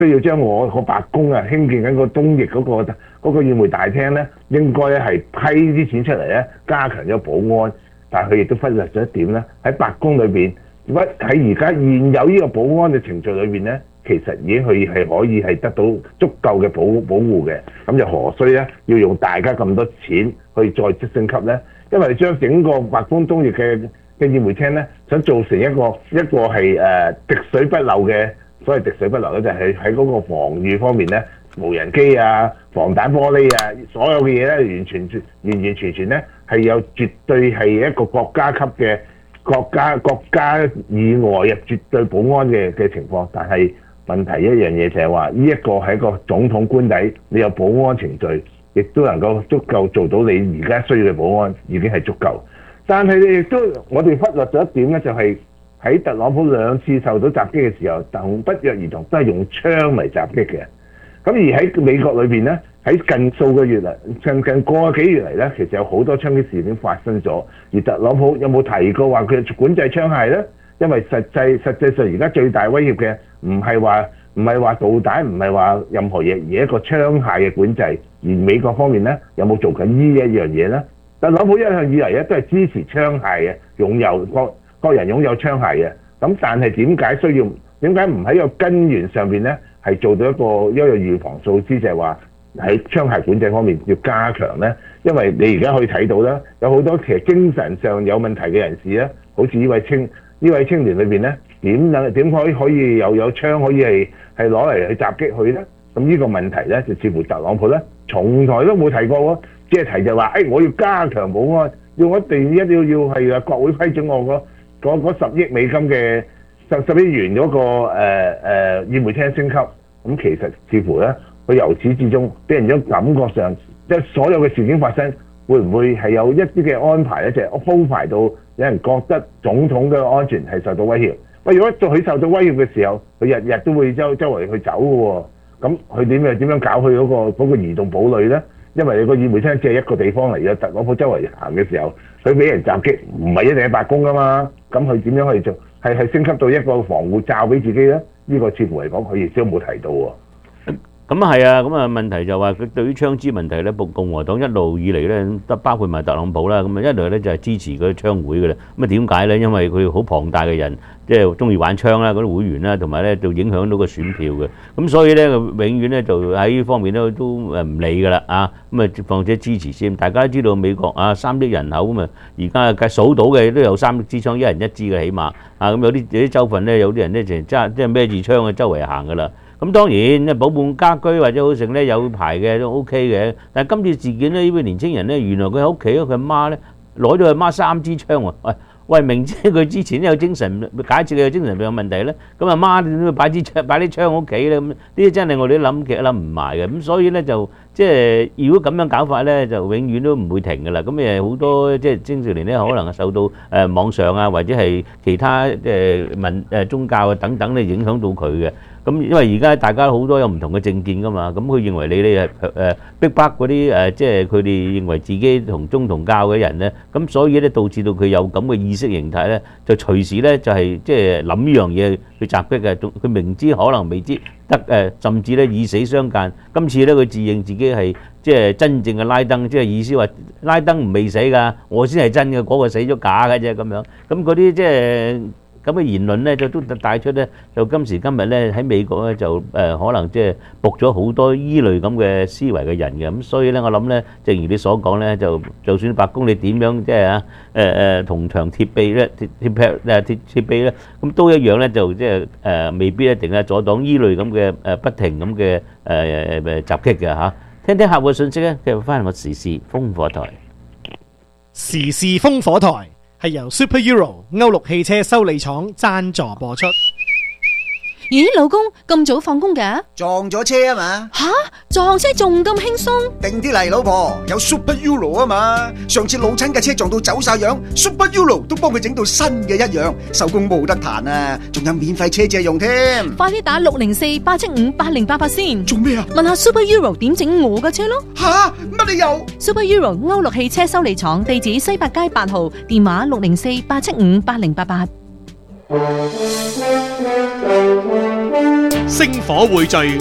需要將我個白宮興建緊個東翼嗰個宴會大廳咧，應該咧係批啲錢出嚟咧，加強咗保安。但係佢亦都忽略咗一點咧，喺白宮裏邊，喺而家現有呢個保安嘅程序裏邊咧，其實已經係可以係得到足夠嘅保護嘅。咁就何須咧要用大家咁多錢去再升級咧？因為將整個白宮東翼嘅宴會廳咧，想做成一個係滴水不漏嘅，所謂滴水不漏咧，就係喺嗰個防禦方面咧，無人機啊、防彈玻璃啊，所有嘅嘢咧，完全咧係有絕對係一個國家級嘅國家以外嘅絕對保安嘅情況。但係問題一樣嘢就係話，呢一個係一個總統官邸，你有保安程序，亦都能夠足夠做到你而家需要嘅保安，已經係足夠。但係你亦都我哋忽略咗一點咧，就係喺特朗普2次受到襲擊嘅時候，不約而同都係用槍嚟襲擊嘅。咁而喺美國裏邊咧，喺近數個月嚟，近個幾月嚟咧，其實有好多槍擊事件發生咗。而特朗普有冇提過話佢管制槍械咧？因為實際上而家最大威脅嘅唔係話導彈，唔係話任何嘢，而係一個槍械嘅管制。而美國方面咧，有冇做緊呢一樣嘢咧？特朗普一向以嚟咧都係支持槍械嘅，擁有個人擁有槍械嘅。咁但係點解唔喺個根源上邊咧係做到一個預防措施，就係話喺槍械管制方面要加強咧？因為你而家可以睇到啦，有好多其實精神上有問題嘅人士咧，好似呢位青年裏邊咧，點可以有槍可以係攞嚟去襲擊佢咧？咁呢個問題咧就似乎特朗普咧從來都冇提過喎。即係提就話，我要加強保安，一定要係國會批准我嗰10億美金嘅10億元嗰個宴會廳升級。咁其實似乎咧，佢由始至終俾人咗感覺上，即係所有嘅事件發生，會唔會係有一啲嘅安排咧？就係安排到有人覺得總統嘅安全係受到威脅。如果佢受到威脅嘅時候，佢日日都會周圍去走嘅喎。咁佢點樣搞佢嗰個移動堡壘咧？因為你個宴會廳只係一個地方嚟嘅，特朗普周圍行嘅時候，佢俾人襲擊，唔係一定係白宮噶嘛。咁佢點樣去做？係升級到一個防護罩俾自己咧？呢個似乎嚟講，佢亦都冇提到喎。 咁啊係啊，咁啊問題就話佢對於槍支問題咧，共和黨一路以嚟咧，都包括埋特朗普啦，咁啊一路咧就係支持嗰啲槍會嘅啦。咁啊點解咧？因為佢好龐大嘅人，即係中意玩槍啦，嗰啲會員啦，同埋咧就影響到個選票嘅。咁所以咧，佢永遠咧就喺呢方面咧都唔理㗎啦啊！咁啊，況且支持先。大家都知道美國啊3億人口咁啊，而家計數到嘅都有3億支槍，一人一支嘅起碼啊。咁有啲州份咧，有啲人咧就即係孭住槍去周圍行㗎啦。咁當然，保護家居或者好成咧有牌嘅都 OK 嘅，但係今次事件咧，呢位年青人咧，原來佢喺屋企佢阿媽咧攞咗佢媽3支槍喎，喂，明知佢之前有精神，假設佢有精神病有問題咧，咁阿媽點會擺啲槍喺屋企咧？咁呢啲真係我哋都諗極諗唔埋嘅，咁所以咧就即係如果咁樣搞法咧，就永遠都唔會停㗎啦。咁誒好多即係青少年咧，可能係受到網上啊或者係其他宗教啊等等咧影響到佢嘅。咁因為而家大家好多有唔同嘅政見㗎嘛，咁佢認為你哋係逼迫嗰啲即係佢哋認為自己同宗同教嘅人咧，咁所以咧導致到佢有咁嘅意識形態咧，就隨時咧就係即係諗呢樣嘢去襲擊嘅，佢明知可能未知得甚至咧以死相間。今次咧佢自認自己係即係真正嘅拉登，即係意思話拉登唔未死㗎，我先係真嘅，嗰個死咗假嘅啫咁樣。咁嗰啲即係咁嘅言論咧，就都帶出咧，就今時今日咧喺美國咧就可能即係駁咗好多依類咁嘅思維嘅人嘅。咁所以咧，我諗咧，正如你所講咧，就算白宮你點樣即係銅牆鐵壁咧，鐵壁咧，咁都一樣咧，就即係未必一定係阻擋依類咁嘅不停咁嘅襲擊嘅嚇。聽聽客戶嘅信息咧，繼續翻嚟我時事風火台。 時事風火台係由 Super Euro 歐陸汽車修理廠贊助播出。 咦，老公咁早放工㗎？ 撞咗車啊嘛！ 吓，撞車仲咁輕鬆？ 定啲嚟，老婆，有 Super Euro 啊嘛！上次老親嘅車撞到走晒樣，Super Euro 都幫佢整到新嘅一樣，手工冇得彈啊！仲有免費車借用添。 快啲打604-875-8088先。 做咩啊？ 問下 Super Euro 點整我嘅車咯。 吓，乜理由 ？Super Euro 歐陸汽車修理廠，地址西八街8號，電話604-875-8088。 星火匯聚，